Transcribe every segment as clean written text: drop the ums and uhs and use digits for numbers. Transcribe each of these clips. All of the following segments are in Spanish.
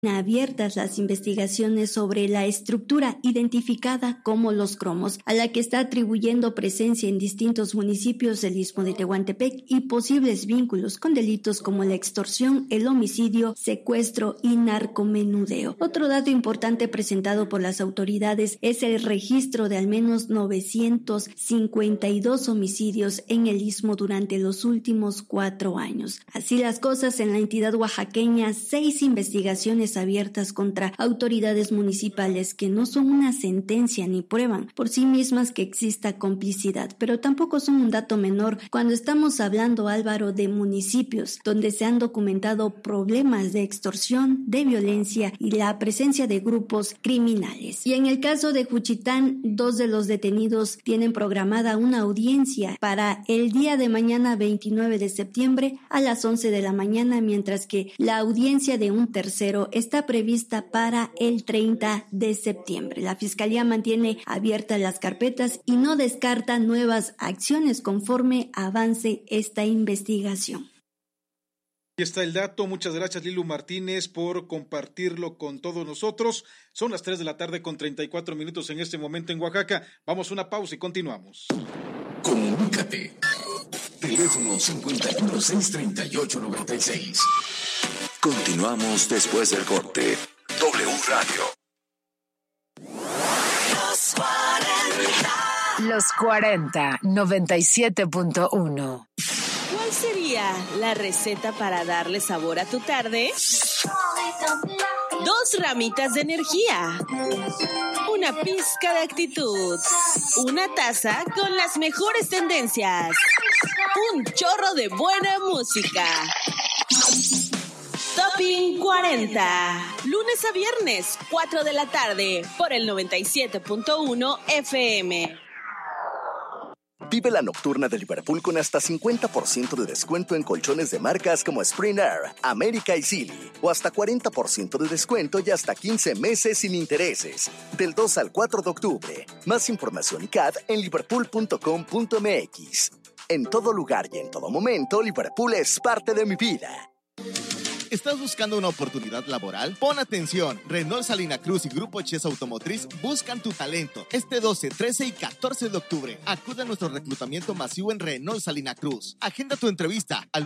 abiertas las investigaciones sobre la estructura identificada como los cromos, a la que está atribuyendo presencia en distintos municipios del Istmo de Tehuantepec y posibles vínculos con delitos como la extorsión, el homicidio, secuestro y narcomenudeo. Otro dato importante presentado por las autoridades es el registro de al menos 952 homicidios en el Istmo durante los últimos 4 años. Así las cosas, en la entidad oaxaqueña, 6 investigaciones abiertas contra autoridades municipales que no son una sentencia ni prueban por sí mismas que exista complicidad, pero tampoco son un dato menor cuando estamos hablando, Álvaro, de municipios donde se han documentado problemas de extorsión, de violencia y la presencia de grupos criminales. Y en el caso de Juchitán, 2 de los detenidos tienen programada una audiencia para el día de mañana 29 de septiembre a las 11 de la mañana, mientras que la audiencia de un tercero está prevista para el 30 de septiembre. La Fiscalía mantiene abiertas las carpetas y no descarta nuevas acciones conforme avance esta investigación. Aquí está el dato. Muchas gracias, Lilu Martínez, por compartirlo con todos nosotros. Son las 3 de la tarde con 34 minutos en este momento en Oaxaca. Vamos a una pausa y continuamos. Comunícate. Teléfono 51-638-96. Continuamos después del corte. W Radio. Los 40, 97.1. ¿Cuál sería la receta para darle sabor a tu tarde? 2 ramitas de energía, una pizca de actitud, una taza con las mejores tendencias, un chorro de buena música. Topping 40, lunes a viernes, 4 de la tarde, por el 97.1 FM. Vive la nocturna de Liverpool con hasta 50% de descuento en colchones de marcas como Spring Air, América y Sealy, o hasta 40% de descuento y hasta 15 meses sin intereses, del 2 al 4 de octubre. Más información y CAD en liverpool.com.mx. En todo lugar y en todo momento, Liverpool es parte de mi vida. ¿Estás buscando una oportunidad laboral? Pon atención. Renault Salina Cruz y Grupo Chess Automotriz buscan tu talento. Este 12, 13 y 14 de octubre. Acude a nuestro reclutamiento masivo en Renault Salina Cruz. Agenda tu entrevista al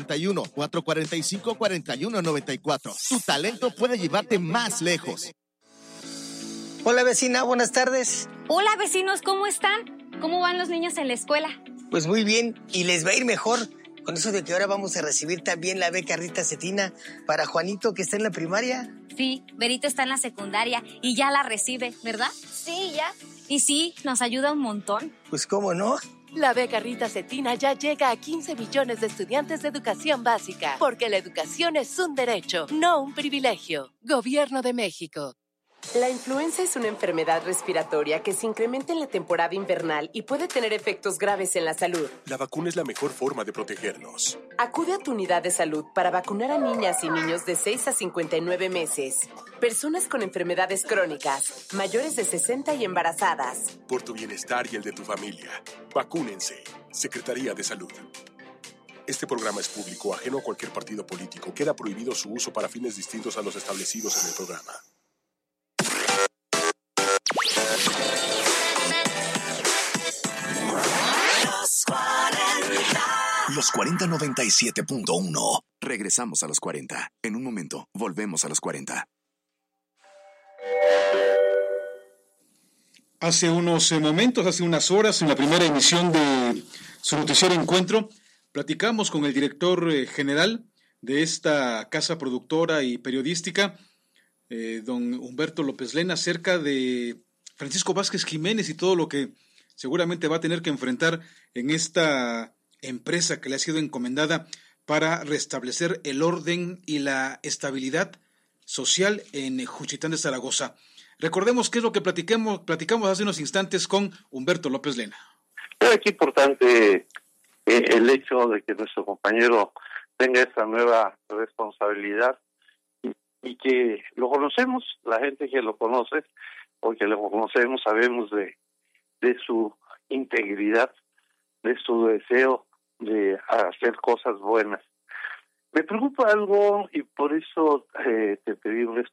961-445-4194. Tu talento puede llevarte más lejos. Hola vecina, buenas tardes. Hola vecinos, ¿cómo están? ¿Cómo van los niños en la escuela? Pues muy bien, y les va a ir mejor. Con eso de que ahora vamos a recibir también la beca Rita Cetina para Juanito, que está en la primaria. Sí, Berito está en la secundaria y ya la recibe, ¿verdad? Sí, ya. Y sí, nos ayuda un montón. Pues cómo no. La beca Rita Cetina ya llega a 15 millones de estudiantes de educación básica, porque la educación es un derecho, no un privilegio. Gobierno de México. La influenza es una enfermedad respiratoria que se incrementa en la temporada invernal y puede tener efectos graves en la salud. La vacuna es la mejor forma de protegernos. Acude a tu unidad de salud para vacunar a niñas y niños de 6 a 59 meses, personas con enfermedades crónicas, mayores de 60 y embarazadas. Por tu bienestar y el de tu familia, vacúnense. Secretaría de Salud. Este programa es público, ajeno a cualquier partido político. Queda prohibido su uso para fines distintos a los establecidos en el programa. Los 40 97.1. Regresamos a los 40. En un momento, volvemos a los 40. Hace unos momentos, hace unas horas, en la primera emisión de su noticiero Encuentro, platicamos con el director general de esta casa productora y periodística, don Humberto López Lena, acerca de Francisco Vázquez Jiménez y todo lo que seguramente va a tener que enfrentar en esta empresa que le ha sido encomendada para restablecer el orden y la estabilidad social en Juchitán de Zaragoza. Recordemos qué es lo que platicamos hace unos instantes con Humberto López Lena. Es importante el hecho de que nuestro compañero tenga esta nueva responsabilidad y que lo conocemos, la gente que lo conoce, porque lo conocemos, sabemos de su integridad, de su deseo de hacer cosas buenas. Me preocupa algo y por eso te pedí